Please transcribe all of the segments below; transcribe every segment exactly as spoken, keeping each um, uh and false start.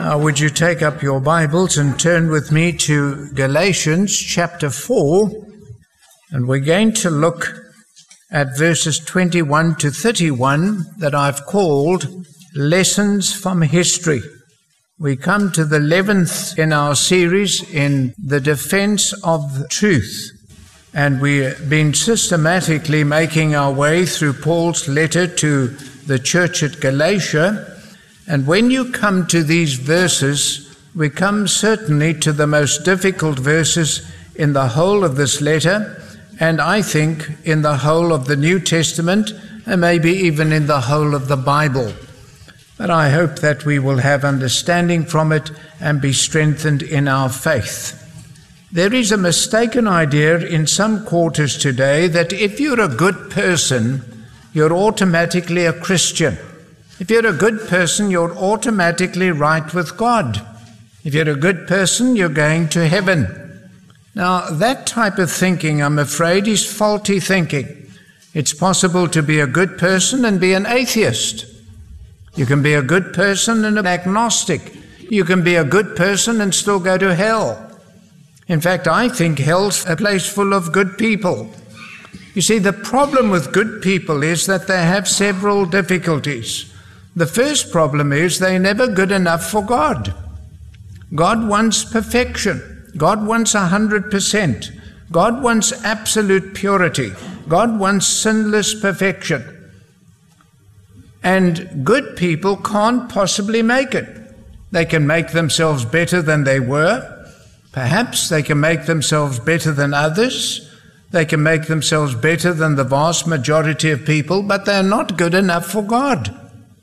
Now, would you take up your Bibles and turn with me to Galatians chapter four, and we're going to look at verses twenty-one to thirty-one that I've called Lessons from History. We come to the eleventh in our series in the defense of truth, and we've been systematically making our way through Paul's letter to the church at Galatia. And when you come to these verses, we come certainly to the most difficult verses in the whole of this letter, and I think in the whole of the New Testament, and maybe even in the whole of the Bible. But I hope that we will have understanding from it and be strengthened in our faith. There is a mistaken idea in some quarters today that if you're a good person, you're automatically a Christian. If you're a good person, you're automatically right with God. If you're a good person, you're going to heaven. Now, that type of thinking, I'm afraid, is faulty thinking. It's possible to be a good person and be an atheist. You can be a good person and an agnostic. You can be a good person and still go to hell. In fact, I think hell's a place full of good people. You see, the problem with good people is that they have several difficulties. The first problem is they're never good enough for God. God wants perfection. God wants one hundred percent. God wants absolute purity. God wants sinless perfection. And good people can't possibly make it. They can make themselves better than they were. Perhaps they can make themselves better than others. They can make themselves better than the vast majority of people, but they're not good enough for God.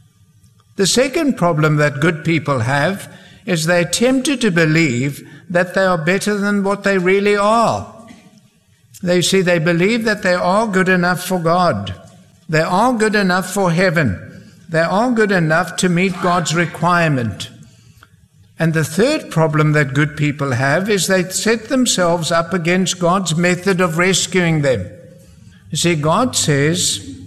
The second problem that good people have is they're tempted to believe that they are better than what they really are. They see, they believe that they are good enough for God. They are good enough for heaven. They are good enough to meet God's requirement. And the third problem that good people have is they set themselves up against God's method of rescuing them. You see, God says,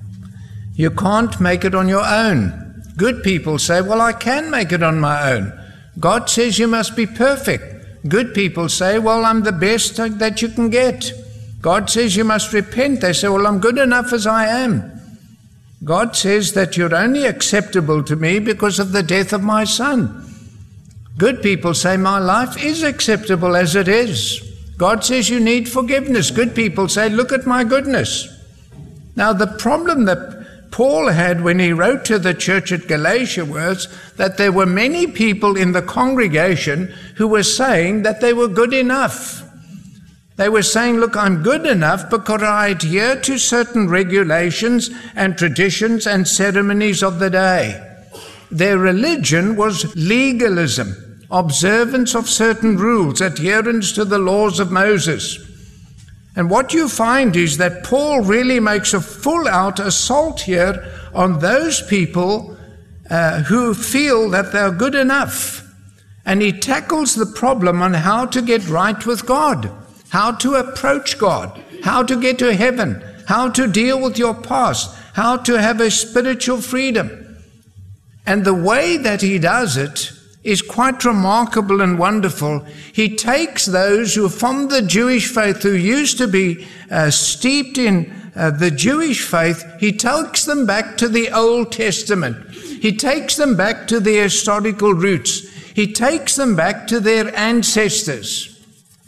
you can't make it on your own. Good people say, well, I can make it on my own. God says you must be perfect. Good people say, well, I'm the best that you can get. God says you must repent. They say, well, I'm good enough as I am. God says that you're only acceptable to me because of the death of my son. Good people say, my life is acceptable as it is. God says you need forgiveness. Good people say, look at my goodness. Now, the problem that Paul had when he wrote to the church at Galatia was that there were many people in the congregation who were saying that they were good enough. They were saying, look, I'm good enough because I adhere to certain regulations and traditions and ceremonies of the day. Their religion was legalism, observance of certain rules, adherence to the laws of Moses. And what you find is that Paul really makes a full-out assault here on those people uh, who feel that they're good enough. And he tackles the problem on how to get right with God, how to approach God, how to get to heaven, how to deal with your past, how to have a spiritual freedom. And the way that he does it is quite remarkable and wonderful. He takes those who are from the Jewish faith, who used to be uh, steeped in uh, the Jewish faith, he takes them back to the Old Testament. He takes them back to their historical roots. He takes them back to their ancestors.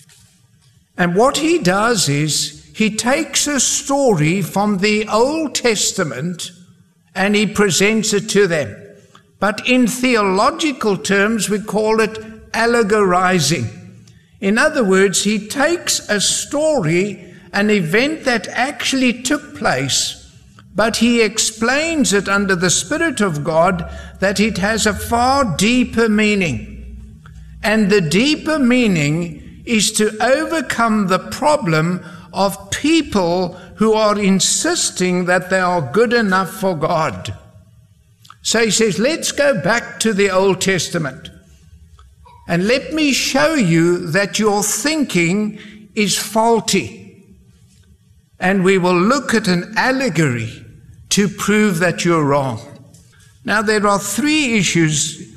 And what he does is, he takes a story from the Old Testament and he presents it to them. But in theological terms, we call it allegorizing. In other words, he takes a story, an event that actually took place, but he explains it under the Spirit of God that it has a far deeper meaning. And the deeper meaning is to overcome the problem of people who are insisting that they are good enough for God. So he says, let's go back to the Old Testament and let me show you that your thinking is faulty. And we will look at an allegory to prove that you're wrong. Now, there are three issues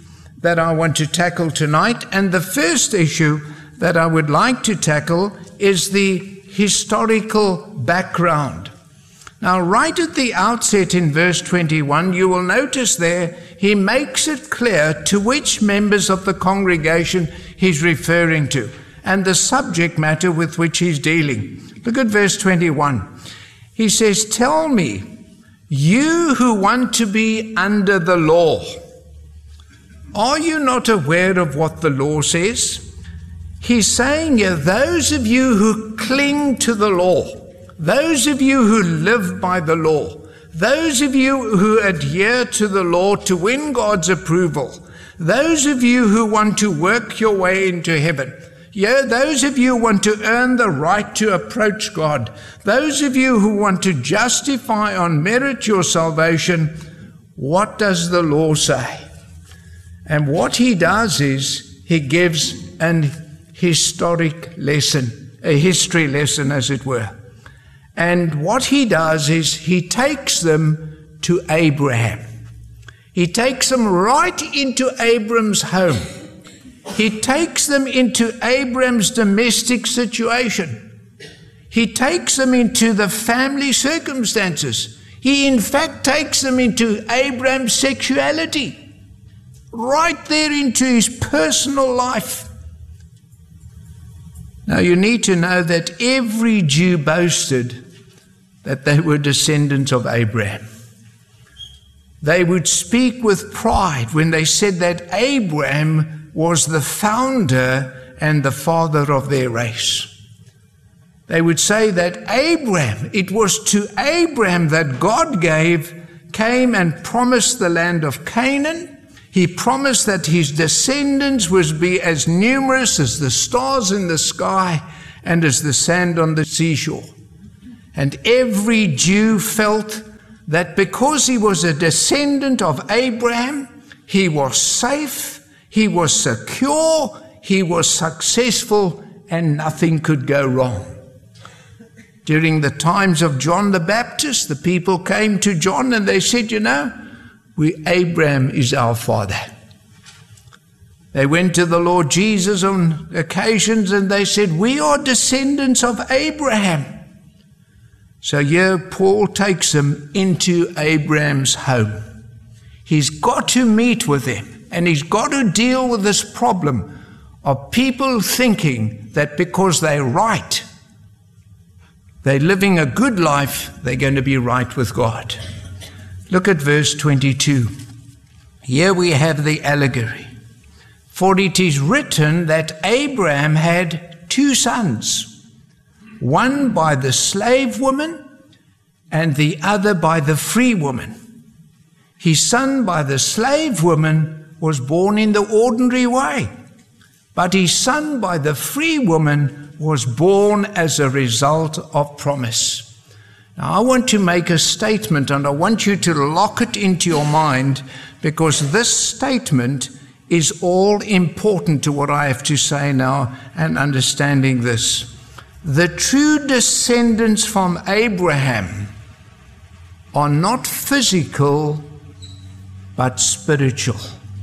that I want to tackle tonight. And the first issue that I would like to tackle is the historical background. Now, right at the outset in verse twenty-one, you will notice there he makes it clear to which members of the congregation he's referring to and the subject matter with which he's dealing. Look at verse twenty-one. He says, "Tell me, you who want to be under the law, are you not aware of what the law says?" He's saying here, those of you who cling to the law, those of you who live by the law, those of you who adhere to the law to win God's approval, those of you who want to work your way into heaven, yeah, those of you who want to earn the right to approach God, those of you who want to justify on merit your salvation, what does the law say? And what he does is he gives an historic lesson, a history lesson as it were. And what he does is he takes them to Abraham. He takes them right into Abram's home. He takes them into Abram's domestic situation. He takes them into the family circumstances. He in fact takes them into Abram's sexuality, right there into his personal life. Now you need to know that every Jew boasted that they were descendants of Abraham. They would speak with pride when they said that Abraham was the founder and the father of their race. They would say that Abraham, it was to Abraham that God gave, came and promised the land of Canaan. He promised that his descendants would be as numerous as the stars in the sky and as the sand on the seashore. And every Jew felt that because he was a descendant of Abraham, he was safe, he was secure, he was successful, and nothing could go wrong. During the times of John the Baptist, the people came to John and they said, you know, We, Abraham is our father. They went to the Lord Jesus on occasions and they said, we are descendants of Abraham. So here Paul takes them into Abraham's home. He's got to meet with them and he's got to deal with this problem of people thinking that because they're right, they're living a good life, they're going to be right with God. Look at verse twenty-two. Here we have the allegory. For it is written that Abraham had two sons, one by the slave woman and the other by the free woman. His son by the slave woman was born in the ordinary way, but his son by the free woman was born as a result of promise. Now, I want to make a statement, and I want you to lock it into your mind, because this statement is all important to what I have to say now and understanding this. The true descendants from Abraham are not physical, but spiritual.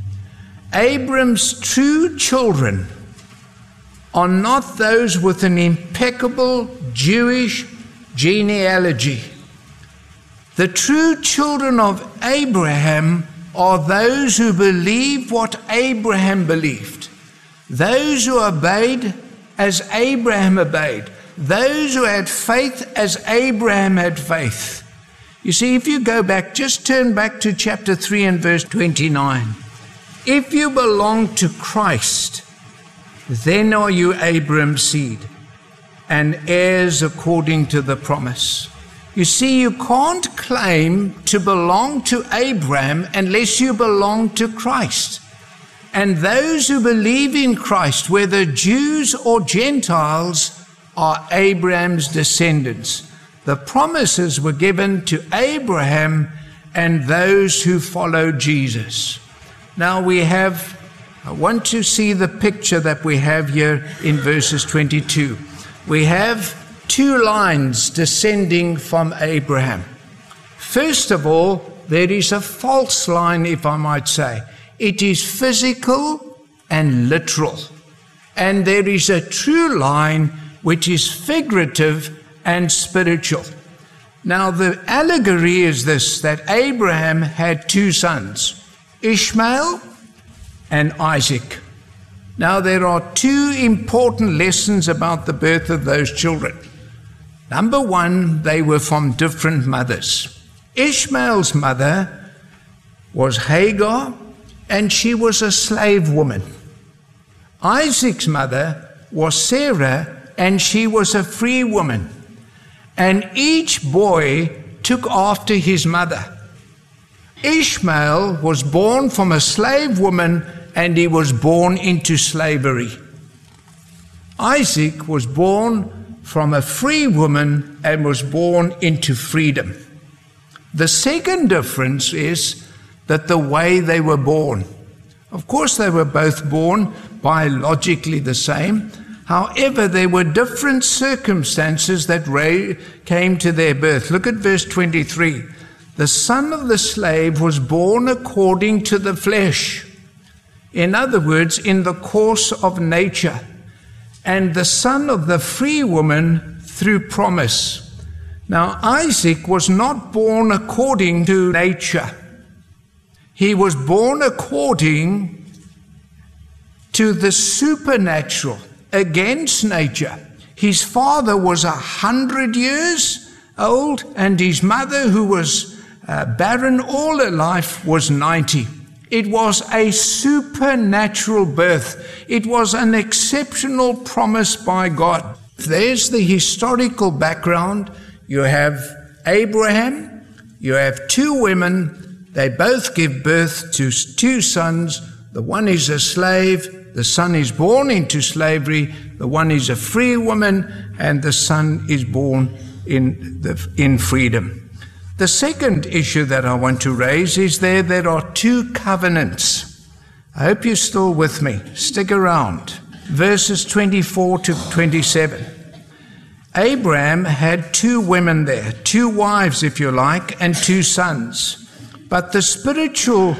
Abraham's true children are not those with an impeccable Jewish genealogy. The true children of Abraham are those who believe what Abraham believed, those who obeyed as Abraham obeyed, those who had faith as Abraham had faith. You see, if you go back, just turn back to chapter three and verse twenty-nine. If you belong to Christ, then are you Abraham's seed and heirs according to the promise. You see, you can't claim to belong to Abraham unless you belong to Christ. And those who believe in Christ, whether Jews or Gentiles, are Abraham's descendants. The promises were given to Abraham and those who follow Jesus. Now we have, I want to see the picture that we have here in verses twenty-two. We have two lines descending from Abraham. First of all, there is a false line, if I might say. It is physical and literal. And there is a true line which is figurative and spiritual. Now the allegory is this, that Abraham had two sons, Ishmael and Isaac. Now there are two important lessons about the birth of those children. Number one, they were from different mothers. Ishmael's mother was Hagar, and she was a slave woman. Isaac's mother was Sarah, and she was a free woman. And each boy took after his mother. Ishmael was born from a slave woman, and he was born into slavery. Isaac was born from a free woman and was born into freedom. The second difference is that the way they were born. Of course, they were both born biologically the same. However, there were different circumstances that came to their birth. Look at verse twenty-three. The son of the slave was born according to the flesh. In other words, in the course of nature. And the son of the free woman through promise. Now, Isaac was not born according to nature. He was born according to the supernatural, against nature. His father was a hundred years old, and his mother, who was uh, barren all her life, was ninety. It was a supernatural birth. It was an exceptional promise by God. There's the historical background. You have Abraham, you have two women, they both give birth to two sons. The one is a slave, the son is born into slavery, the one is a free woman, and the son is born in, the, in freedom. The second issue that I want to raise is there, there are two covenants. I hope you're still with me. Stick around. Verses twenty-four to twenty-seven. Abraham had two women there, two wives, if you like, and two sons. But the spiritual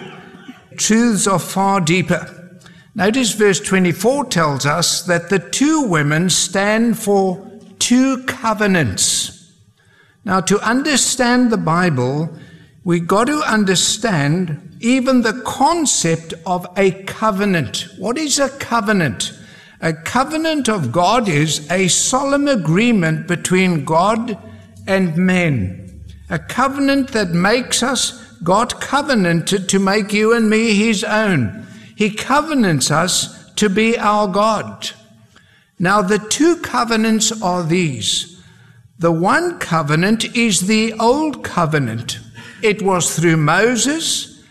truths are far deeper. Notice verse twenty-four tells us that the two women stand for two covenants. Now, to understand the Bible, we got to understand even the concept of a covenant. What is a covenant? A covenant of God is a solemn agreement between God and men. A covenant that makes us, God covenanted to make you and me his own. He covenants us to be our God. Now, the two covenants are these. The one covenant is the old covenant. It was through Moses,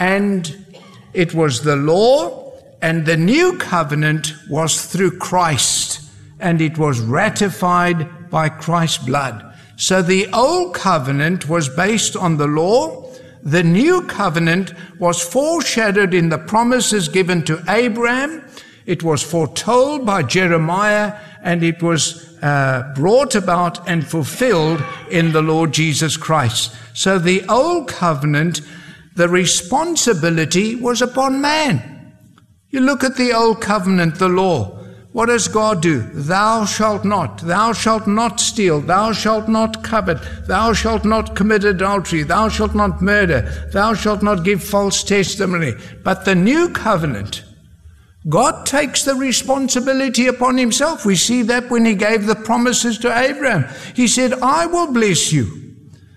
and it was the law, and the new covenant was through Christ, and it was ratified by Christ's blood. So the old covenant was based on the law. The new covenant was foreshadowed in the promises given to Abraham. It was foretold by Jeremiah, and it was uh, brought about and fulfilled in the Lord Jesus Christ. So the old covenant, the responsibility was upon man. You look at the old covenant, the law. What does God do? Thou shalt not, thou shalt not steal, thou shalt not covet, thou shalt not commit adultery, thou shalt not murder, thou shalt not give false testimony. But the new covenant, God takes the responsibility upon himself. We see that when he gave the promises to Abraham. He said, I will bless you.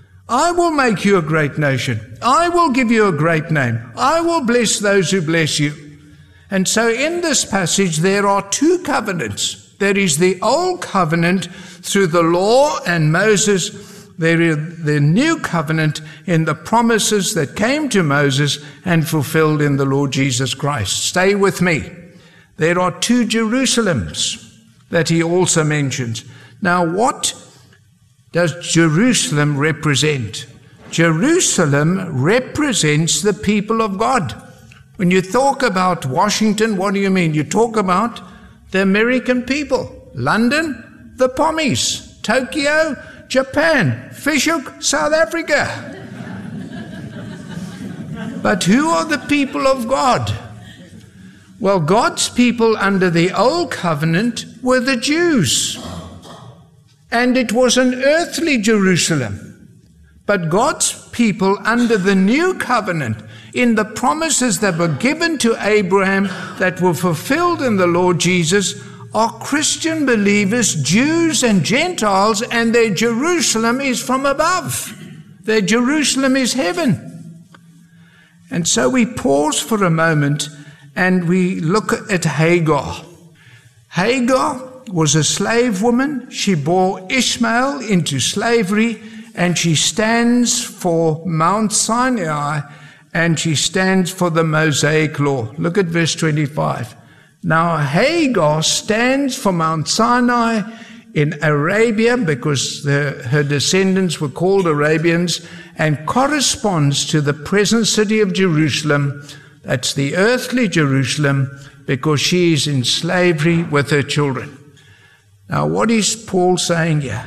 I will make you a great nation. I will give you a great name. I will bless those who bless you. And so in this passage, there are two covenants. There is the old covenant through the law and Moses. There is the new covenant in the promises that came to Moses and fulfilled in the Lord Jesus Christ. Stay with me. There are two Jerusalems that he also mentions. Now, what does Jerusalem represent? Jerusalem represents the people of God. When you talk about Washington, what do you mean? You talk about the American people. London, the Pommies. Tokyo, Japan. Fish Hoek, South Africa. But who are the people of God? Well, God's people under the old covenant were the Jews. And it was an earthly Jerusalem. But God's people under the new covenant, in the promises that were given to Abraham that were fulfilled in the Lord Jesus, are Christian believers, Jews and Gentiles, and their Jerusalem is from above. Their Jerusalem is heaven. And so we pause for a moment and we look at Hagar. Hagar was a slave woman. She bore Ishmael into slavery, and she stands for Mount Sinai, and she stands for the Mosaic law. Look at verse twenty-five. Now Hagar stands for Mount Sinai in Arabia, because the, her descendants were called Arabians, and corresponds to the present city of Jerusalem. That's the earthly Jerusalem, because she is in slavery with her children. Now what is Paul saying here?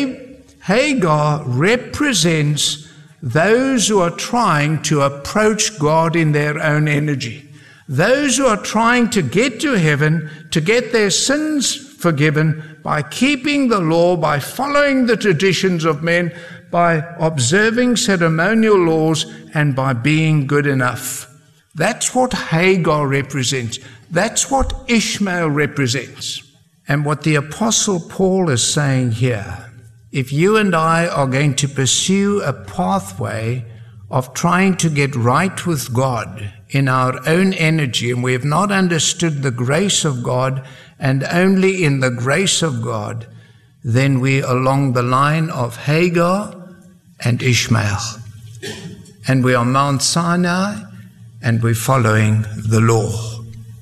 Hagar represents those who are trying to approach God in their own energy. Those who are trying to get to heaven, to get their sins forgiven by keeping the law, by following the traditions of men, by observing ceremonial laws, and by being good enough. That's what Hagar represents. That's what Ishmael represents. And what the Apostle Paul is saying here, if you and I are going to pursue a pathway of trying to get right with God in our own energy, and we have not understood the grace of God, and only in the grace of God, then we are along the line of Hagar and Ishmael. And we are Mount Sinai, and we're following the law.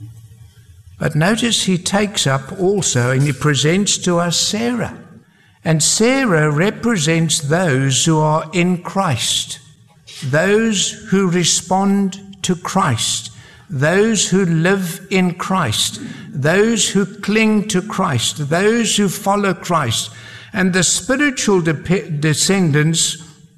But notice he takes up also, and he presents to us Sarah. And Sarah represents those who are in Christ, those who respond to Christ, those who live in Christ, those who cling to Christ, those who follow Christ. And the spiritual de- descendants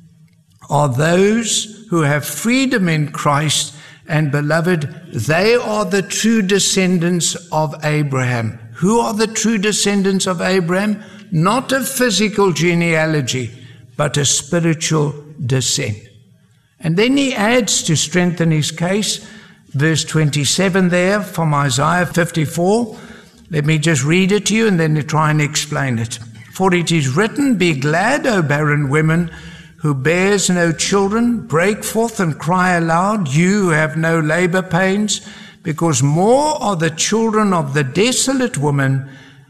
are those who have freedom in Christ. And beloved, they are the true descendants of Abraham. Who are the true descendants of Abraham? Not a physical genealogy, but a spiritual descent. And then he adds to strengthen his case, verse twenty-seven there from Isaiah fifty-four. Let me just read it to you and then try and explain it. For it is written, be glad, O barren women, who bears no children, break forth and cry aloud, you who have no labor pains, because more are the children of the desolate woman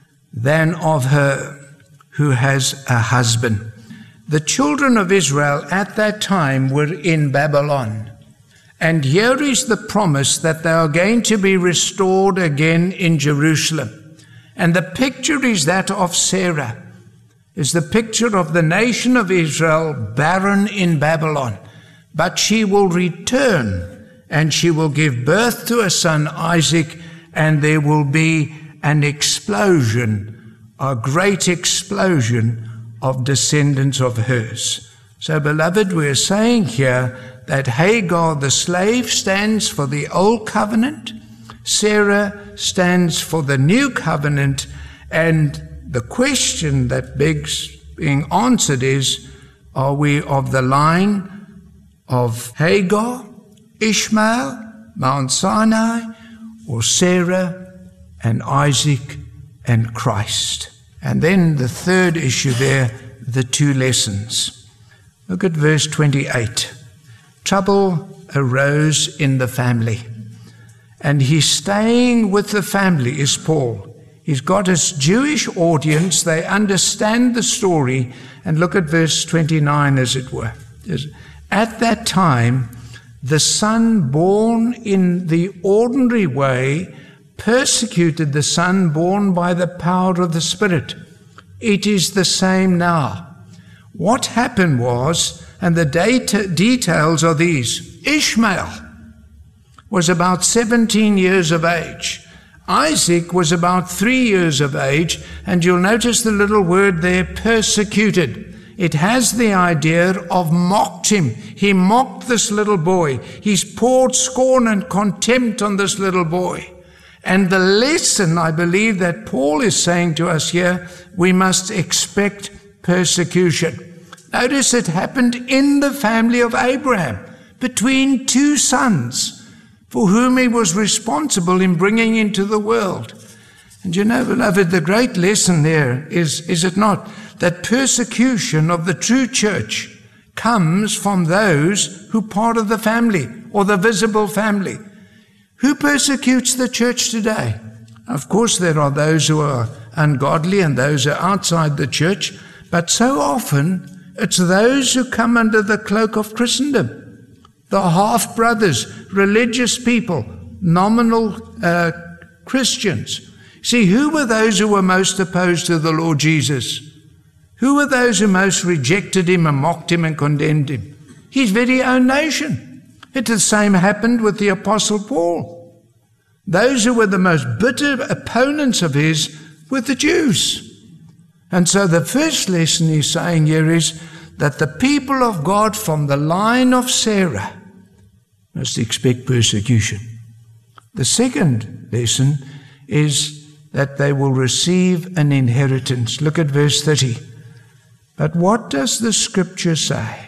than of her who has a husband. The children of Israel at that time were in Babylon. And here is the promise that they are going to be restored again in Jerusalem. And the picture is that of Sarah, is the picture of the nation of Israel barren in Babylon. But she will return, and she will give birth to a son, Isaac, and there will be an explosion, a great explosion of descendants of hers. So, beloved, we are saying here that Hagar, the slave, stands for the old covenant, Sarah stands for the new covenant, and the question that begs being answered is, are we of the line of Hagar, Ishmael, Mount Sinai, or Sarah and Isaac and Christ? And then the third issue there, the two lessons. Look at verse twenty-eight. Trouble arose in the family. And he's staying with the family, is Paul. He's got his Jewish audience. They understand the story. And look at verse twenty-nine, as it were. At that time, the son born in the ordinary way persecuted the son born by the power of the Spirit. It is the same now. What happened was, and the data, details are these: Ishmael was about seventeen years of age. Isaac was about three years of age, and you'll notice the little word there, persecuted. it has the idea of mocked him. He mocked this little boy. He's poured scorn and contempt on this little boy. And the lesson, I believe, that Paul is saying to us here, we must expect persecution. Notice it happened in the family of Abraham, between two sons, for whom he was responsible in bringing into the world. And you know, beloved, the great lesson there is, is it not, that persecution of the true church comes from those who are part of the family or the visible family. Who persecutes the church today? Of course, there are those who are ungodly and those who are outside the church, but so often it's those who come under the cloak of Christendom, the half-brothers, religious people, nominal uh, Christians. See, who were those who were most opposed to the Lord Jesus? Who were those who most rejected him and mocked him and condemned him? His very own nation. It the same happened with the Apostle Paul. Those who were the most bitter opponents of his were the Jews. And so the first lesson he's saying here is that the people of God from the line of Sarah must expect persecution. The second lesson is that they will receive an inheritance. Look at verse thirty. But what does the scripture say?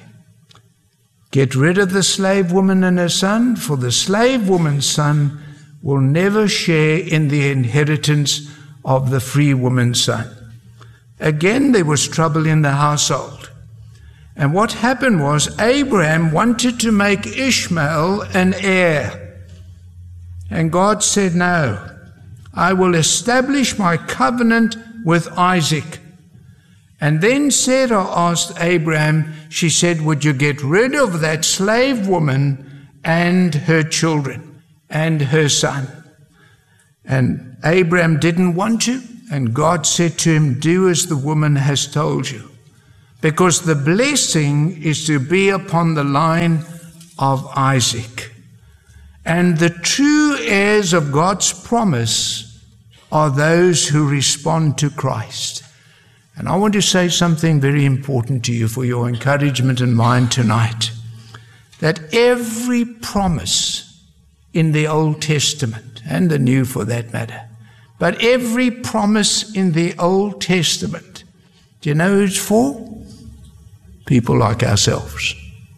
Get rid of the slave woman and her son, for the slave woman's son will never share in the inheritance of the free woman's son. Again, there was trouble in the household. And what happened was Abraham wanted to make Ishmael an heir. And God said, no, I will establish my covenant with Isaac. And then Sarah asked Abraham, she said, would you get rid of that slave woman and her children and her son? And Abraham didn't want to, and God said to him, do as the woman has told you, because the blessing is to be upon the line of Isaac. And the true heirs of God's promise are those who respond to Christ. And I want to say something very important to you for your encouragement and mine tonight. That every promise in the Old Testament, and the New for that matter, but every promise in the Old Testament, do you know who it's for? People like ourselves.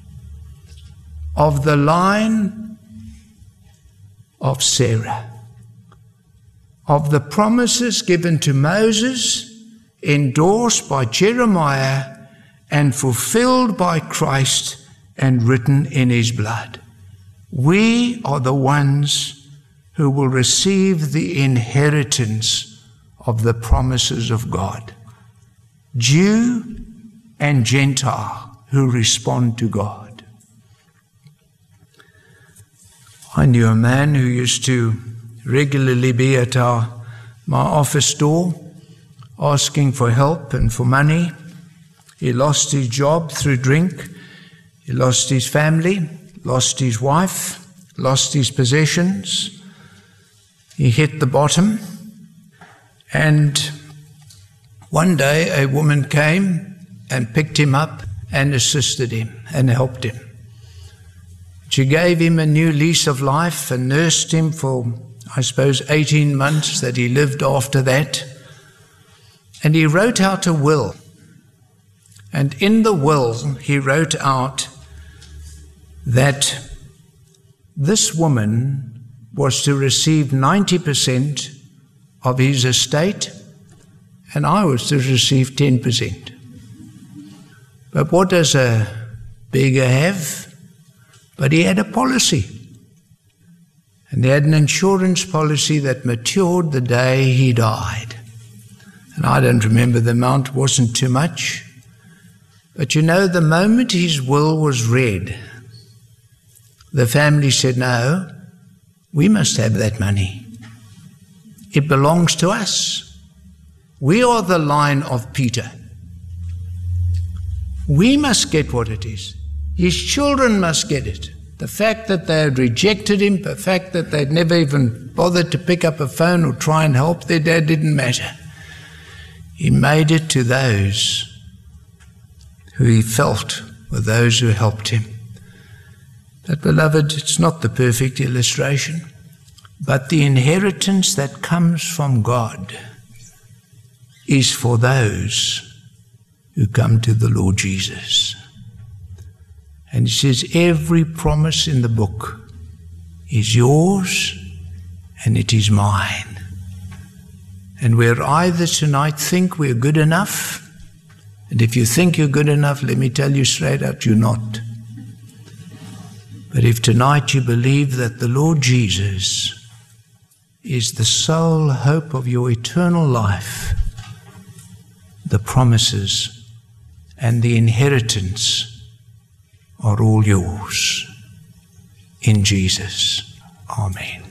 Of the line of Sarah. Of the promises given to Moses, endorsed by Jeremiah and fulfilled by Christ and written in his blood. We are the ones who will receive the inheritance of the promises of God. Jew and Gentile who respond to God. I knew a man who used to regularly be at our, my office door asking for help and for money. He lost his job through drink. He lost his family, lost his wife, lost his possessions. He hit the bottom. And one day a woman came and picked him up and assisted him and helped him. She gave him a new lease of life and nursed him for, I suppose, eighteen months that he lived after that. And he wrote out a will. And in the will, he wrote out that this woman was to receive ninety percent of his estate, and I was to receive ten percent. But what does a beggar have? But he had a policy. And he had an insurance policy that matured the day he died. And I don't remember the amount, wasn't too much. But you know, the moment his will was read, the family said, no, we must have that money. It belongs to us. We are the line of Peter. We must get what it is. His children must get it. The fact that they had rejected him, the fact that they'd never even bothered to pick up a phone or try and help their dad didn't matter. He made it to those who he felt were those who helped him. But beloved, it's not the perfect illustration, but the inheritance that comes from God is for those who come to the Lord Jesus. And it says every promise in the book is yours and it is mine. And we're either tonight think we're good enough, and if you think you're good enough, let me tell you straight out, you're not. But if tonight you believe that the Lord Jesus is the sole hope of your eternal life, the promises and the inheritance are all yours in Jesus. Amen.